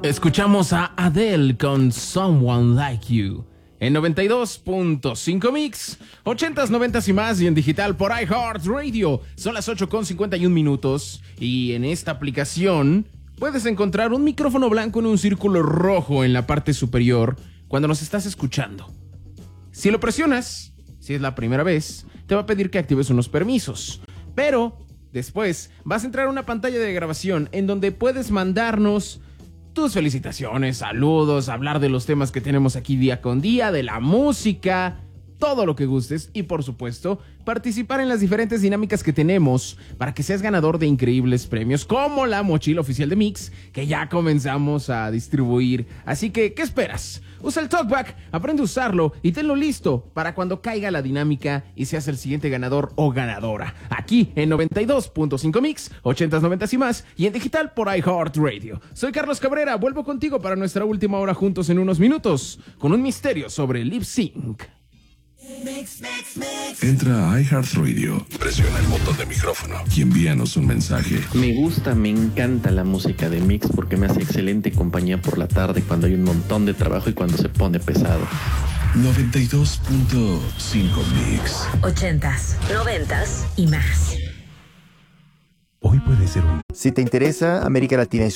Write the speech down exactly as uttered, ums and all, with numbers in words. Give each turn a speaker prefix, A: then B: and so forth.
A: Escuchamos a Adele con Someone Like You en noventa y dos punto cinco Mix, ochentas, noventas y más, y en digital por iHeartRadio. Son las ocho con cincuenta y un minutos y en esta aplicación puedes encontrar un micrófono blanco en un círculo rojo en la parte superior cuando nos estás escuchando. Si lo presionas, si es la primera vez, te va a pedir que actives unos permisos, pero después vas a entrar a una pantalla de grabación en donde puedes mandarnos tus felicitaciones, saludos, hablar de los temas que tenemos aquí día con día, de la música, todo lo que gustes y, por supuesto, participar en las diferentes dinámicas que tenemos para que seas ganador de increíbles premios como la mochila oficial de Mix que ya comenzamos a distribuir. Así que, ¿qué esperas? Usa el TalkBack, aprende a usarlo y tenlo listo para cuando caiga la dinámica y seas el siguiente ganador o ganadora. Aquí en noventa y dos punto cinco Mix, ochentas, noventas y más, y en digital por iHeartRadio. Soy Carlos Cabrera, vuelvo contigo para nuestra última hora juntos en unos minutos con un misterio sobre Lip Sync.
B: Mix, mix, mix. Entra a iHeartRadio, presiona el botón de micrófono y envíanos un mensaje.
C: Me gusta, me encanta la música de Mix porque me hace excelente compañía por la tarde cuando hay un montón de trabajo y cuando se pone pesado.
B: noventa y dos punto cinco Mix.
D: Ochentas, noventas y más.
E: Hoy puede ser un... Si te interesa América Latina y